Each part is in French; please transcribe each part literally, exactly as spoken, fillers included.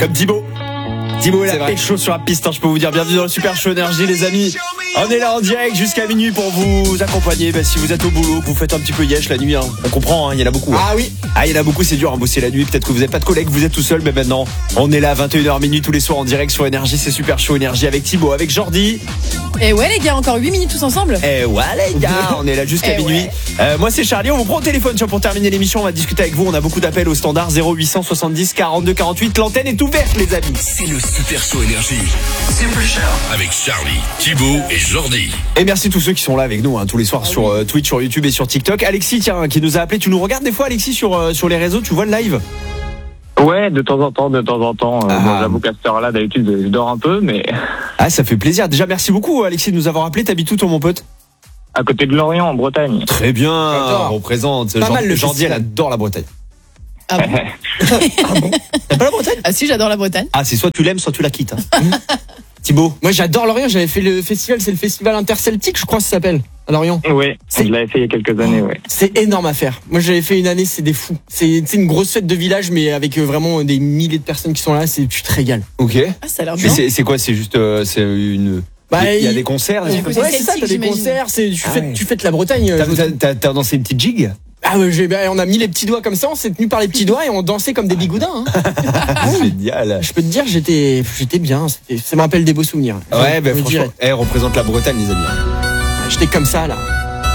comme Thibaut. Thibaut est la pêche chaud sur la piste, hein, je peux vous dire. Bienvenue dans le Super Show Énergie, les amis. On est là en direct jusqu'à minuit pour vous accompagner. Bah, si vous êtes au boulot, que vous faites un petit peu yesh la nuit, hein. On comprend, hein, il y en a beaucoup. Hein. Ah oui. Ah, il y en a beaucoup, c'est dur à bosser la nuit. Peut-être que vous n'avez pas de collègues, vous êtes tout seul, mais maintenant, on est là à vingt et une heures minuit tous les soirs en direct sur Énergie. C'est Super Show Énergie avec Thibaut, avec Jordi. Et ouais, les gars, encore huit minutes tous ensemble. Eh ouais, les gars, on est là jusqu'à minuit. Ouais. Euh, moi, c'est Charlie. On vous prend au téléphone pour terminer l'émission. On va discuter avec vous. On a beaucoup d'appels au standard zéro huit cent soixante-dix quarante-deux quarante-huit. L'antenne est ouverte, les amis. C'est le Super Show Énergie. Super Show avec Charlie, Thibaut et Jordi. Et merci tous ceux qui sont là avec nous hein, tous les soirs ah sur oui. euh, Twitch, sur YouTube et sur TikTok. Alexis, tiens, qui nous a appelé. Tu nous regardes des fois, Alexis, sur euh, sur les réseaux. Tu vois le live? Ouais, de temps en temps, de temps en temps. Ah. Bon, j'avoue qu'à cette heure-là, d'habitude, je dors un peu, mais... Ah, ça fait plaisir. Déjà, merci beaucoup, Alexis, de nous avoir appelé. T'habites où, toi, mon pote? À côté de Lorient, en Bretagne. Très bien, on représente. Pas mal le Jordi, elle adore la Bretagne. Ah bon? Ah bon? T'aimes pas la Bretagne? Ah si, j'adore la Bretagne. Ah, c'est soit tu l'aimes, soit tu la quittes. Hein. Thibaut? Moi, j'adore Lorient. J'avais fait le festival, c'est le festival interceltique, je crois que ça s'appelle, à Lorient. Oui, je l'avais fait il y a quelques années, ouais. C'est énorme à faire. Moi, j'avais fait une année, c'est des fous. C'est, c'est une grosse fête de village, mais avec vraiment des milliers de personnes qui sont là, c'est, tu te régales. Ok. Ah, ça a l'air bien. C'est, c'est quoi? C'est juste, euh, c'est une... Bah, il y a des concerts, des ouais, c'est ça, t'as des concerts, c'est, tu, ah fais, ouais. tu fêtes la Bretagne. T'as, t'as, t'as, t'as dansé une petite gigue? Ah ouais, j'ai, bah, on a mis les petits doigts comme ça, on s'est tenu par les petits doigts et on dansait comme des bigoudins. Hein. Ah, génial. Je peux te dire, j'étais, j'étais bien. C'était, ça me rappelle des beaux souvenirs. Ouais, ben bah, franchement, elle représente la Bretagne, les amis. J'étais comme ça là.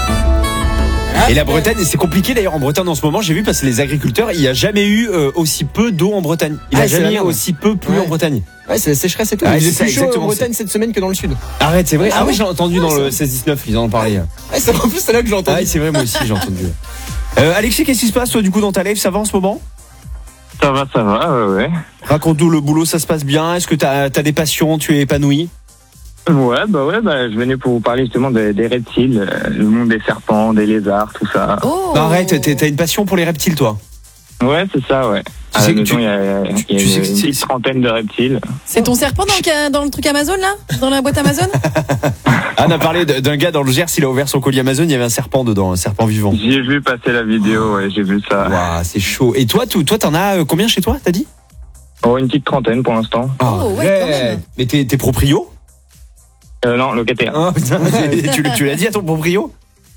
Et la Bretagne, c'est compliqué d'ailleurs en Bretagne en ce moment. J'ai vu parce que les agriculteurs, il n'y a jamais eu euh, aussi peu d'eau en Bretagne. Il n'y a ah, jamais eu aussi peu plu ouais. en Bretagne. Ouais, c'est la sécheresse et tout. Ah, il c'est plus chaud en Bretagne c'est... cette semaine que dans le sud. Arrête, c'est vrai. Ah, ah oui, ouais. j'ai entendu ouais, dans le seize dix-neuf, ils en ont parlé. Ouais, c'est en plus c'est là que j'ai entendu. Ah, c'est vrai, moi aussi j'ai entendu. Euh, Alexis, qu'est-ce qui se passe toi du coup dans ta live? Ça va en ce moment? Ça va, ça va, ouais, ouais. Raconte-nous le boulot, ça se passe bien? Est-ce que t'as, t'as des passions? Tu es épanoui? Ouais, bah ouais, bah je venais pour vous parler justement des, des reptiles, euh, le monde des serpents, des lézards, tout ça. Oh. Bah arrête, t'as une passion pour les reptiles, toi? Ouais, c'est ça, ouais. Tu sais, à la maison, tu, il y a, tu, il y a tu une, sais que une petite trentaine de reptiles. C'est ton serpent dans le, dans le truc Amazon, là? Dans la boîte Amazon? Ah, on a parlé d'un gars dans le Gers, il a ouvert son colis Amazon, il y avait un serpent dedans, un serpent vivant. J'ai vu passer la vidéo, ouais, j'ai vu ça. Waouh, c'est chaud. Et toi, tu, toi, t'en as combien chez toi, t'as dit? Oh, une petite trentaine pour l'instant. Oh, oh ouais, quand même. Mais t'es, t'es proprio? Euh, non, locataire. Oh, putain, tu, tu l'as dit à ton proprio?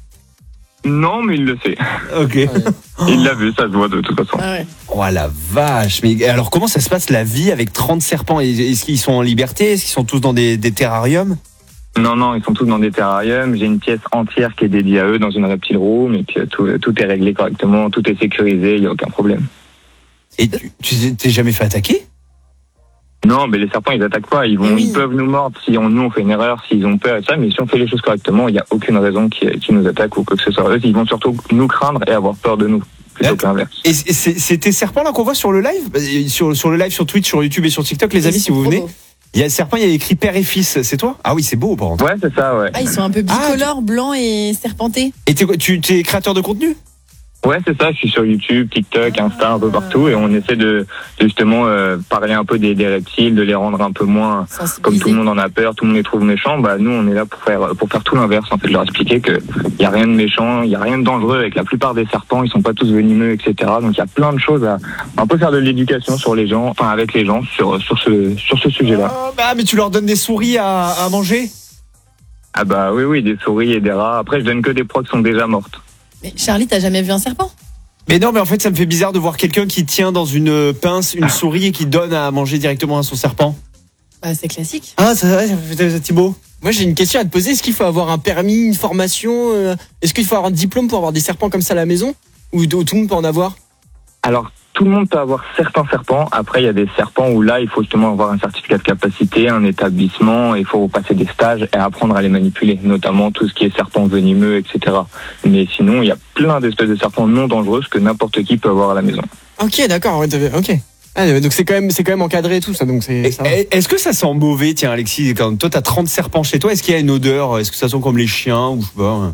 Non, mais il le sait. Ok. Ouais. Il l'a vu, ça se voit de toute façon. Ah ouais. Oh la vache. Mais alors, comment ça se passe la vie avec trente serpents? Est-ce qu'ils sont en liberté? Est-ce qu'ils sont tous dans des, des terrariums? Non, non, ils sont tous dans des terrariums. J'ai une pièce entière qui est dédiée à eux dans une reptile room. Et puis tout, tout est réglé correctement, tout est sécurisé, il n'y a aucun problème. Et tu, tu t'es jamais fait attaquer? Non, mais les serpents, ils attaquent pas. Ils vont, oui. ils peuvent nous mordre si on, nous on fait une erreur, s'ils ont peur et ça. Mais si on fait les choses correctement, il n'y a aucune raison qu'ils qui nous attaquent ou quoi que ce soit. Eux, ils vont surtout nous craindre et avoir peur de nous, plutôt que l'inverse. Et c'est, c'est tes serpents là qu'on voit sur le live, sur sur le live sur Twitch, sur YouTube et sur TikTok, les amis, si vous venez. Il y a le serpent, il y a écrit père et fils. C'est toi? Ah oui, c'est beau, par contre. Ouais, c'est ça, ouais. Ah, ils sont un peu bicolores, ah, blancs et serpentés. Et t'es, tu es créateur de contenu? Ouais, c'est ça. Je suis sur YouTube, TikTok, Insta, un peu partout, et on essaie de, de justement euh, parler un peu des, des reptiles, de les rendre un peu moins comme tout le monde en a peur, tout le monde les trouve méchants. Bah nous, on est là pour faire pour faire tout l'inverse, en fait, de leur expliquer que il y a rien de méchant, il y a rien de dangereux avec la plupart des serpents. Ils sont pas tous venimeux, et cetera. Donc il y a plein de choses à un peu faire de l'éducation sur les gens, enfin avec les gens sur sur ce sur ce sujet-là. Oh, bah mais tu leur donnes des souris à, à manger? Ah bah oui oui, des souris et des rats. Après, je donne que des proies qui sont déjà mortes. Mais Charlie, t'as jamais vu un serpent? Mais non, mais en fait, ça me fait bizarre de voir quelqu'un qui tient dans une pince une souris et qui donne à manger directement à son serpent. Bah, c'est classique. Ah, c'est vrai, ça fait Thibaut. Moi, j'ai une question à te poser. Est-ce qu'il faut avoir un permis, une formation? euh, Est-ce qu'il faut avoir un diplôme pour avoir des serpents comme ça à la maison? Ou tout le monde peut en avoir? Alors, tout le monde peut avoir certains serpents. Après, il y a des serpents où là, il faut justement avoir un certificat de capacité, un établissement, il faut passer des stages et apprendre à les manipuler, notamment tout ce qui est serpents venimeux, et cetera. Mais sinon, il y a plein d'espèces de serpents non dangereuses que n'importe qui peut avoir à la maison. Ok, d'accord. Ok. Ah, donc c'est quand même, c'est quand même encadré et tout ça. Donc c'est. Ça est-ce que ça sent mauvais, tiens, Alexis, quand toi t'as trente serpents chez toi, est-ce qu'il y a une odeur? Est-ce que ça sent comme les chiens ou je sais pas?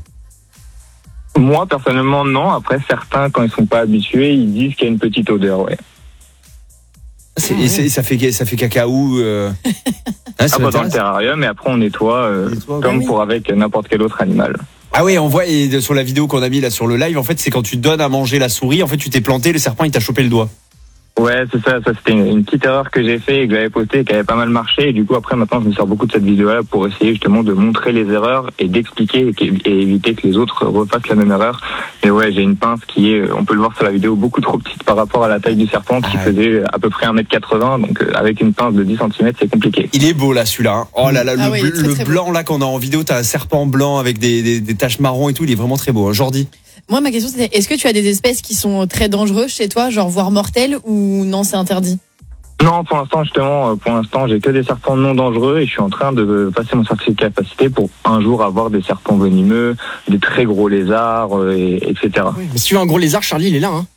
Moi, personnellement, non. Après, certains, quand ils sont pas habitués, ils disent qu'il y a une petite odeur, ouais. C'est, ah ouais. c'est, ça fait ça fait cacaou. Euh... Hein, ah, pas dans le terrarium, et après on nettoie, euh, nettoie comme oui. pour avec n'importe quel autre animal. Ah oui, on voit et sur la vidéo qu'on a mis là sur le live, en fait, c'est quand tu donnes à manger la souris, en fait, tu t'es planté, le serpent il t'a chopé le doigt. Ouais, c'est ça. Ça, c'était une, une petite erreur que j'ai fait et que j'avais postée et qui avait pas mal marché. Et du coup, après, maintenant, je me sers beaucoup de cette vidéo-là pour essayer justement de montrer les erreurs et d'expliquer et, et éviter que les autres refassent la même erreur. Mais ouais, j'ai une pince qui est, on peut le voir sur la vidéo, beaucoup trop petite par rapport à la taille du serpent qui ah, faisait à peu près un mètre quatre-vingts. Donc, euh, avec une pince de dix centimètres, c'est compliqué. Il est beau là, celui-là. Hein. Oh là là, ah le, ouais, le, très, très le blanc là qu'on a en vidéo, t'as un serpent blanc avec des, des, des taches marron et tout. Il est vraiment très beau. Hein. Jordi. Moi, ma question, c'était est-ce que tu as des espèces qui sont très dangereuses chez toi, genre voire mortelles, ou non, c'est interdit? Non, pour l'instant, justement, pour l'instant, j'ai que des serpents non dangereux et je suis en train de passer mon certificat de capacité pour un jour avoir des serpents venimeux, des très gros lézards, et, etc. Oui, mais si tu veux un gros lézard, Charlie, il est là, hein.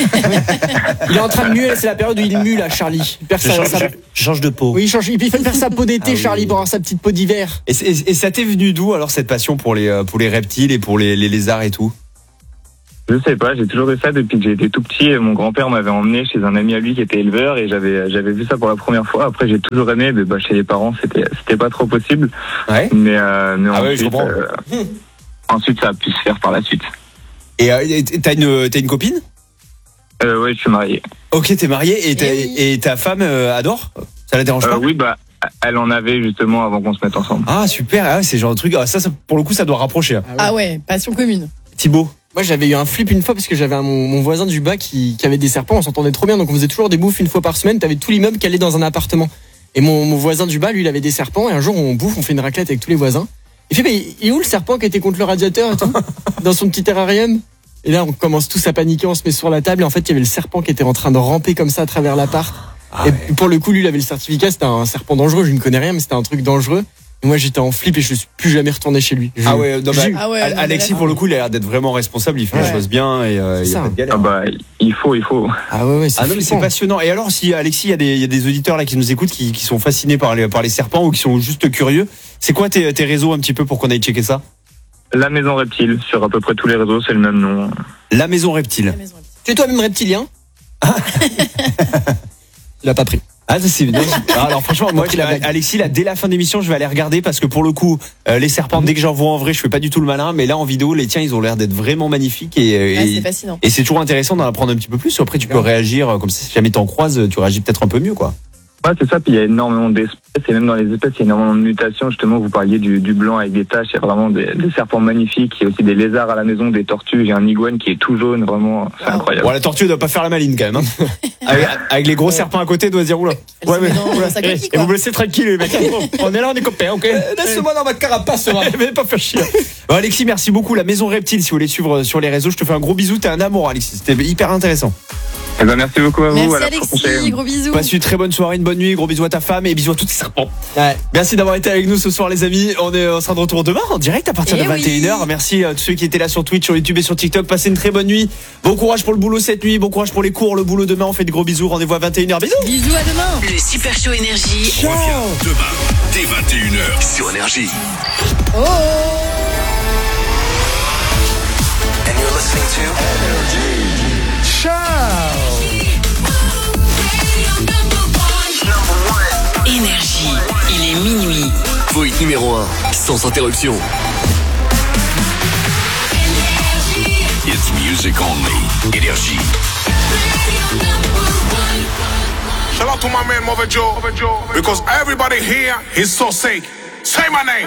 Il est en train de muer, c'est la période où il mue là, Charlie. Il perd je, sa, change, sa... je, je change de peau. Oui, il change. Il fait faire sa peau d'été, ah, Charlie, oui. Pour avoir sa petite peau d'hiver. Et, et, et ça t'est venu d'où alors cette passion pour les pour les reptiles et pour les, les lézards et tout? Je sais pas, j'ai toujours eu ça depuis que j'ai été tout petit. Mon grand-père m'avait emmené chez un ami à lui qui était éleveur et j'avais j'avais vu ça pour la première fois. Après, j'ai toujours aimé, mais bah, chez les parents, c'était c'était pas trop possible. Ouais. Mais, euh, mais ah ensuite, ouais, je comprends. Euh, ensuite, ça a pu se faire par la suite. Et euh, t'as une t'as une copine? Euh, ouais, je suis marié. Ok, t'es marié et, t'as, et ta femme euh, adore? Ça la dérange pas? euh, Oui, bah. Elle en avait justement avant qu'on se mette ensemble. Ah super, ah, c'est le genre de truc. Ah, ça, ça, pour le coup, ça doit rapprocher. Hein. Ah ouais, passion commune. Thibaut. Moi, j'avais eu un flip une fois parce que j'avais un, mon, mon voisin du bas qui, qui avait des serpents. On s'entendait trop bien, donc on faisait toujours des bouffes une fois par semaine. T'avais tout l'immeuble qui allait dans un appartement. Et mon, mon voisin du bas, lui, il avait des serpents. Et un jour, on bouffe, on fait une raclette avec tous les voisins. Il fait, mais il est où le serpent qui était contre le radiateur et tout, dans son petit terrarium? Et là, on commence tous à paniquer, on se met sur la table. Et en fait, il y avait le serpent qui était en train de ramper comme ça à travers l'appart. Ah et ouais. Pour le coup, lui, il avait le certificat. C'était un serpent dangereux. Je ne connais rien, mais c'était un truc dangereux. Et moi, j'étais en flip et je suis plus jamais retourné chez lui. Je, ah ouais, non, bah, ah ouais, Alexis, pour le coup, il a l'air d'être vraiment responsable. Il fait ouais. les choses bien et euh, il y a pas de galère. Ah bah, il faut, il faut. Ah ouais, ouais c'est, ah non, mais c'est passionnant. Et alors, si Alexis, il y a des, il y a des auditeurs là qui nous écoutent, qui, qui sont fascinés par les, par les serpents ou qui sont juste curieux. C'est quoi tes, tes réseaux un petit peu pour qu'on aille checker ça? La Maison Reptile, sur à peu près tous les réseaux, c'est le même nom. La Maison Reptile. La Maison Reptile. Tu es toi-même reptilien? Il a pas pris. Ah, c'est bien. Alors franchement, moi, Alexis, là, dès la fin d'émission, je vais aller regarder parce que pour le coup, euh, les serpents, dès que j'en vois en vrai, je fais pas du tout le malin, mais là en vidéo, les tiens, ils ont l'air d'être vraiment magnifiques et, ouais, et c'est fascinant. Et c'est toujours intéressant d'en apprendre un petit peu plus. Après, tu peux réagir comme ça, si jamais t'en croises, tu réagis peut-être un peu mieux, quoi. Ouais, c'est ça. Puis il y a énormément d'espèces et même dans les espèces, il y a énormément de mutations. Justement, vous parliez du, du blanc avec des taches. Il y a vraiment des, des serpents magnifiques. Il y a aussi des lézards à la maison, des tortues. J'ai un iguane qui est tout jaune. Vraiment, c'est wow. incroyable. Bon, la tortue doit pas faire la maline quand même. Hein. avec, avec les gros ouais. serpents à côté, doit se dire oula. Ouais, mais non, ça et, et vous me laissez tranquille, les mecs. On est là, on est copains, ok. Laisse-moi dans ma carapace. Mais pas faire chier. Bon, Alexis, merci beaucoup. La Maison Reptile, si vous voulez suivre sur les réseaux, je te fais un gros bisou. T'es un amour, Alexis. C'était hyper intéressant. Eh ben, merci beaucoup à vous. Merci à la Alexis, prochaine. gros bisous. Passe une très bonne soirée, une bonne nuit, gros bisous à ta femme et bisous à tous tes serpents. Ouais. Merci d'avoir été avec nous ce soir, les amis. On, est, on sera de retour demain en direct à partir et de vingt et une heures. Oui. Merci à tous ceux qui étaient là sur Twitch, sur YouTube et sur TikTok. Passez une très bonne nuit. Bon courage pour le boulot cette nuit, bon courage pour les cours, le boulot demain. On fait de gros bisous. Rendez-vous à vingt et une heures. Bisous. Bisous à demain. Le Super Show Énergie. Ciao. Revient demain dès vingt et une heures sur Énergie. Oh. And you're listening to Énergie. Ciao. Énergie, il est minuit. Voix numéro un, sans interruption. It's music only. Énergie. Shout out to my man Mother Joe, because everybody here is so sick. Say my name.